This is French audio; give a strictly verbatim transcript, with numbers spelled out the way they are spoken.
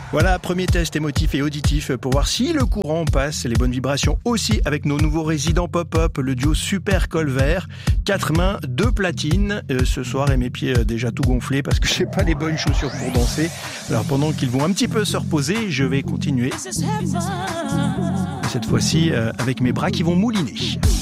Voilà, premier test émotif et auditif pour voir si le courant passe, les bonnes vibrations aussi avec nos nouveaux résidents pop-up, le duo Super Col Vert. Quatre mains, deux platines. Euh, ce soir, et mes pieds euh, déjà tout gonflés parce que j'ai pas les bonnes chaussures pour danser. Alors pendant qu'ils vont un petit peu se reposer, je vais continuer. Cette fois-ci, euh, avec mes bras qui vont mouliner.